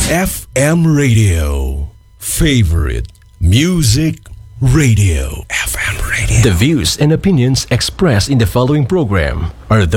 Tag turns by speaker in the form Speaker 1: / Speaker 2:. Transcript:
Speaker 1: FM Radio. Favorite Music Radio. FM Radio.
Speaker 2: The views and opinions expressed in the following program are